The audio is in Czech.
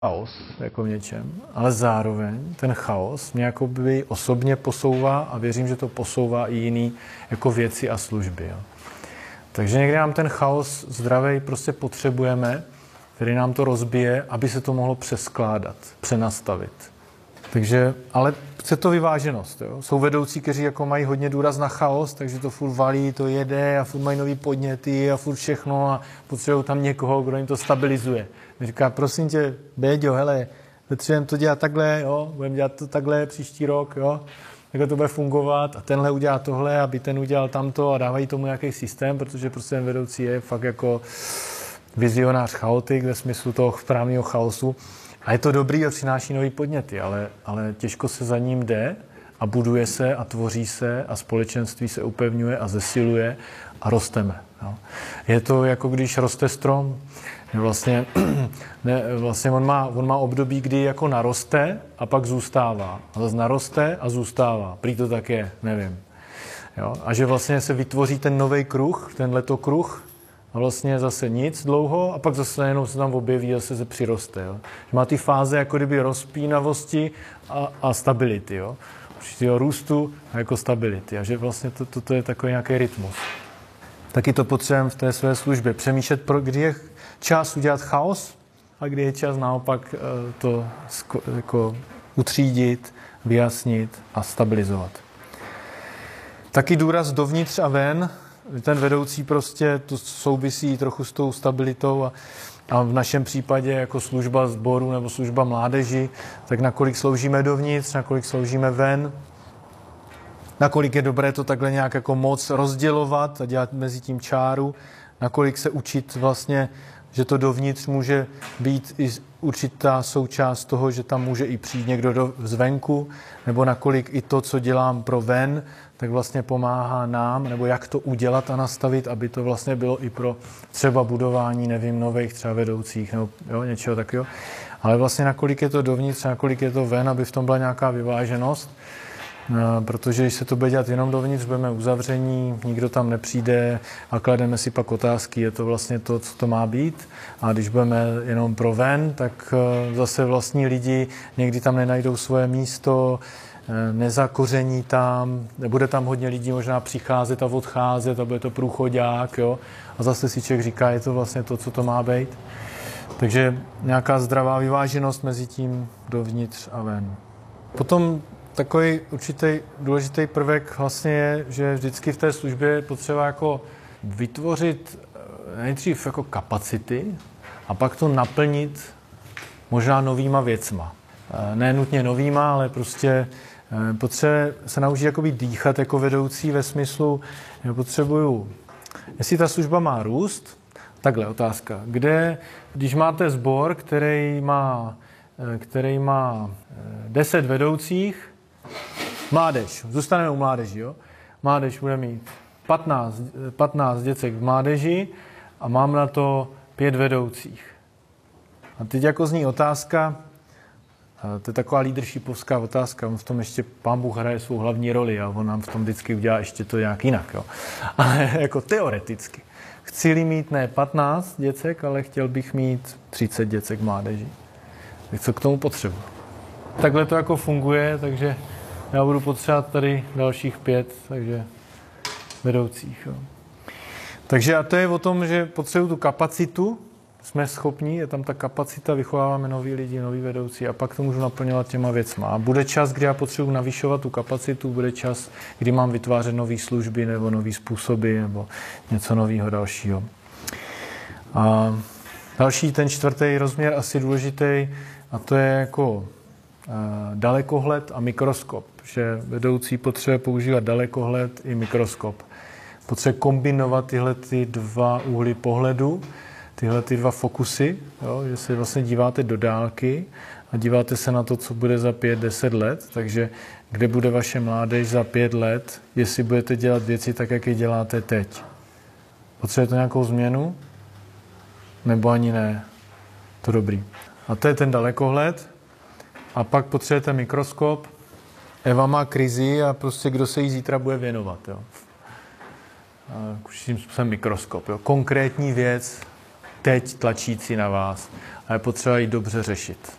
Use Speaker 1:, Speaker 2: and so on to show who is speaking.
Speaker 1: chaos jako v něčem, ale zároveň ten chaos mě jakoby osobně posouvá a věřím, že to posouvá i jiný jako věci a služby. Jo. Takže někdy nám ten chaos zdravý prostě potřebujeme, který nám to rozbije, aby se to mohlo přeskládat, přenastavit. Takže, ale chce to vyváženost. Jo. Jsou vedoucí, kteří jako mají hodně důraz na chaos, takže to furt valí, to jede a furt mají nový podněty a furt všechno a potřebují tam někoho, kdo jim to stabilizuje. Říká, prosím tě, Béďo, hele, potřebujeme to dělat takhle, jo, budeme dělat to takhle příští rok, jo, takhle to bude fungovat a tenhle udělá tohle, aby ten udělal tamto a dávají tomu nějaký systém, protože prostě ten vedoucí je fakt jako vizionář chaotik ve smyslu toho správného chaosu. A je to dobrý a přináší nový podněty, ale těžko se za ním jde a buduje se a tvoří se a společenství se upevňuje a zesiluje a rosteme. Jo. Je to jako když roste strom. Vlastně on má období, kdy jako naroste a pak zůstává. A zase naroste a zůstává. Prý to tak je, nevím. Jo. A že vlastně se vytvoří ten nový kruh, ten letokruh, a vlastně zase nic dlouho a pak zase jenom se tam objeví a se přiroste. Jo. Má ty fáze jako kdyby rozpínavosti a stability. Jo. Určitého růstu a jako stability. A že vlastně to je takový nějaký rytmus. Taky to potřebujeme v té své službě. Přemýšlet, kdy je čas udělat chaos a kdy je čas naopak to jako utřídit, vyjasnit a stabilizovat. Taky důraz dovnitř a ven. Ten vedoucí prostě to souvisí trochu s tou stabilitou a v našem případě jako služba sboru nebo služba mládeži, tak nakolik sloužíme dovnitř, nakolik sloužíme ven, nakolik je dobré to takhle nějak jako moc rozdělovat a dělat mezi tím čáru, nakolik se učit vlastně, že to dovnitř může být i určitá součást toho, že tam může i přijít někdo zvenku, nebo nakolik i to, co dělám pro ven, tak vlastně pomáhá nám, nebo jak to udělat a nastavit, aby to vlastně bylo i pro třeba budování, nevím, nových třeba vedoucích, nebo jo, něčeho takového. Ale vlastně nakolik je to dovnitř, nakolik je to ven, aby v tom byla nějaká vyváženost, protože když se to bude dělat jenom dovnitř, budeme uzavření, nikdo tam nepřijde a klademe si pak otázky, je to vlastně to, co to má být. A když budeme jenom pro ven, tak zase vlastní lidi někdy tam nenajdou svoje místo, nezakoření tam, bude tam hodně lidí možná přicházet a odcházet a bude to průchodák, jo. A zase si člověk říká, je to vlastně to, co to má být. Takže nějaká zdravá vyváženost mezi tím dovnitř a ven. Potom takový určitý důležitý prvek vlastně je, že vždycky v té službě je potřeba jako vytvořit nejdřív jako kapacity a pak to naplnit možná novýma věcma. Ne nutně novýma, ale prostě potřebuje se naučit jakoby dýchat jako vedoucí ve smyslu, že potřebuju, jestli ta služba má růst, takhle otázka, kde, když máte sbor, který má 10 vedoucích, mládež, zůstaneme u mládeži, jo? Mládež bude mít 15 děcek v mládeži a mám na to 5 vedoucích. A teď jako zní otázka, to je taková leadershipovská otázka, on v tom ještě Pán Bůh hraje svou hlavní roli a on nám v tom vždycky udělá ještě to nějak jinak. Jo? Ale jako teoreticky. Chci-li mít ne 15 děcek, ale chtěl bych mít 30 děcek mládeží. Tak co k tomu potřebuji? Takhle to jako funguje, takže já budu potřebovat tady dalších 5, takže vedoucích. Jo. Takže a to je o tom, že potřebuji tu kapacitu, jsme schopní, je tam ta kapacita, vychováváme nový lidi, nový vedoucí a pak to můžu naplňovat těma věcma. A bude čas, kdy já potřebuji navyšovat tu kapacitu, bude čas, kdy mám vytvářet nové služby nebo nové způsoby nebo něco nového dalšího. A další, ten čtvrtý rozměr, asi důležitý, a to je jako dalekohled a mikroskop, že vedoucí potřebuje používat dalekohled i mikroskop. Potřebuje kombinovat tyhle ty dva úhly pohledu, tyhle ty dva fokusy, jo, že se vlastně díváte do dálky a díváte se na to, co bude za 5-10 let, takže kde bude vaše mládež za 5 let, jestli budete dělat věci tak, jak je děláte teď. Potřebujete nějakou změnu? Nebo ani ne? To dobrý. A to je ten dalekohled. A pak potřebujete mikroskop. Eva má krizi a prostě kdo se jí zítra bude věnovat. Jo. Určitým způsobem mikroskop. Jo. Konkrétní věc, teď tlačící na vás a je potřeba ji dobře řešit.